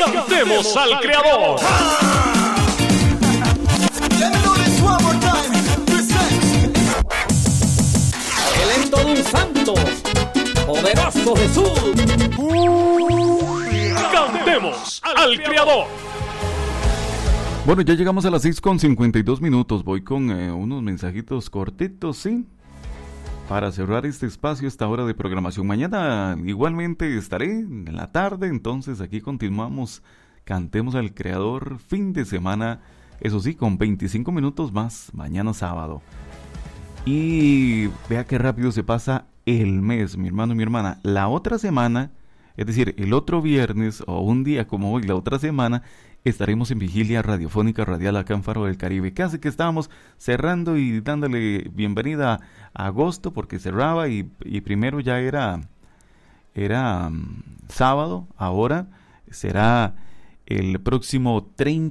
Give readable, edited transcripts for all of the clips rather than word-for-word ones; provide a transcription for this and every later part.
Cantemos al Creador. Él es todo un santo, poderoso Jesús. Cantemos al Creador. Bueno, ya llegamos a las 6:52. Voy con unos mensajitos cortitos, ¿sí? Para cerrar este espacio, esta hora de programación. Mañana igualmente estaré en la tarde, entonces aquí continuamos. Cantemos al Creador, fin de semana, eso sí, con 25 minutos más, mañana sábado. Y vea qué rápido se pasa el mes, mi hermano y mi hermana. La otra semana, es decir, el otro viernes o un día como hoy, la otra semana, estaremos en vigilia radiofónica radial acá en Faro del Caribe. Casi que estábamos cerrando y dándole bienvenida a agosto porque cerraba y primero ya era sábado. Ahora será el próximo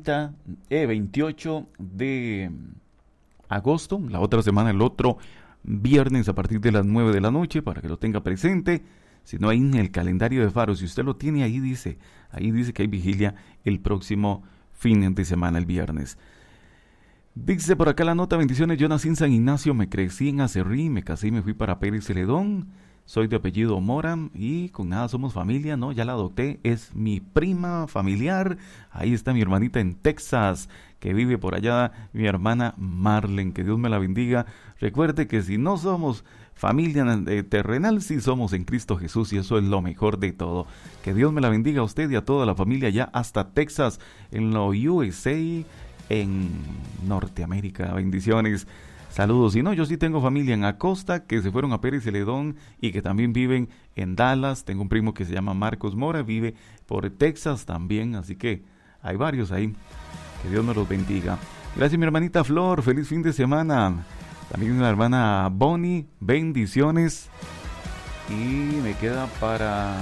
28 de agosto. La otra semana, el otro viernes a partir de las 9 de la noche, para que lo tenga presente. Si no, hay en el calendario de Faro, si usted lo tiene, ahí dice que hay vigilia el próximo fin de semana, el viernes. Dice por acá la nota: bendiciones, yo nací en San Ignacio, me crecí en Acerrí, me casé y me fui para Pérez Celedón. Soy de apellido Mora y con nada somos familia, ¿no? Ya la adopté, es mi prima familiar. Ahí está mi hermanita en Texas, que vive por allá, mi hermana Marlen, que Dios me la bendiga. Recuerde que si no somos familia terrenal, sí somos en Cristo Jesús, y eso es lo mejor de todo. Que Dios me la bendiga a usted y a toda la familia allá hasta Texas, en los USA, en Norteamérica. Bendiciones. Saludos. Y no, yo sí tengo familia en Acosta, que se fueron a Pérez Celedón y que también viven en Dallas. Tengo un primo que se llama Marcos Mora, vive por Texas también, así que hay varios ahí. Que Dios nos los bendiga. Gracias, mi hermanita Flor, feliz fin de semana. También la hermana Bonnie, bendiciones. Y me queda para...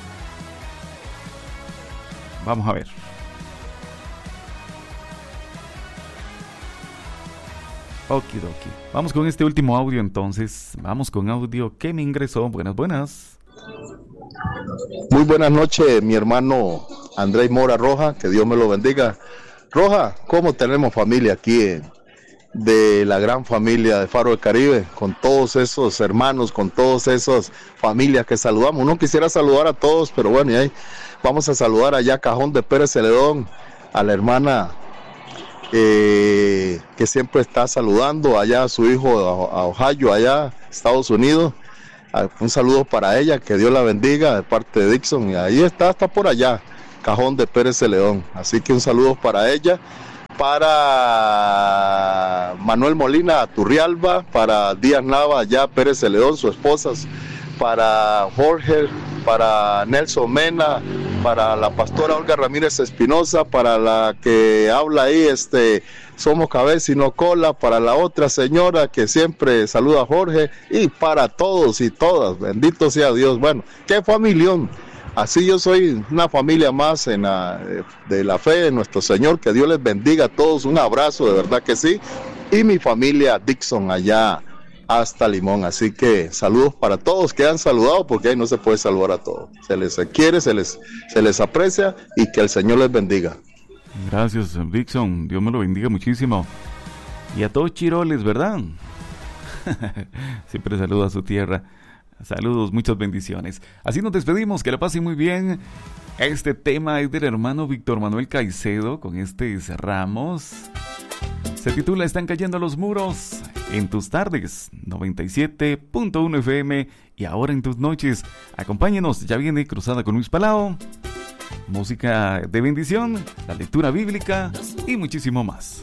Vamos a ver. Okidoki. Vamos con este último audio entonces. Vamos con audio que me ingresó. Buenas. Muy buenas noches, mi hermano Andrés Mora Roja. Que Dios me lo bendiga. Roja, ¿cómo tenemos familia aquí de la gran familia de Faro del Caribe? Con todos esos hermanos, con todas esas familias que saludamos. No quisiera saludar a todos, pero bueno, y ahí vamos a saludar allá a Cajón de Pérez Celedón, a la hermana que siempre está saludando allá a su hijo a Ohio, allá Estados Unidos. Un saludo para ella, que Dios la bendiga de parte de Dixon, y ahí está por allá, Cajón de Pérez Celedón. Así que un saludo para ella, para Manuel Molina Turrialba, para Díaz Nava allá Pérez Celedón, su esposa, para Jorge, para Nelson Mena, para la pastora Olga Ramírez Espinosa, para la que habla ahí, Somos Cabeza y No Cola, para la otra señora que siempre saluda a Jorge, y para todos y todas, bendito sea Dios. Bueno, qué familión. Así yo soy una familia más de la fe de nuestro Señor. Que Dios les bendiga a todos, un abrazo, de verdad que sí. Y mi familia Dixon allá hasta Limón. Así que saludos para todos que han saludado, porque ahí no se puede saludar a todos. Se les quiere, se les aprecia, y que el Señor les bendiga. Gracias, Dixon. Dios me lo bendiga muchísimo. Y a todos chiroles, ¿verdad? Siempre saluda a su tierra. Saludos, muchas bendiciones. Así nos despedimos, que la pasen muy bien. Este tema es del hermano Víctor Manuel Caicedo. Con este cerramos. Se titula Están cayendo los muros en tus tardes, 97.1 FM, y ahora en tus noches. Acompáñenos, ya viene Cruzada con Luis Palao, música de bendición, la lectura bíblica y muchísimo más.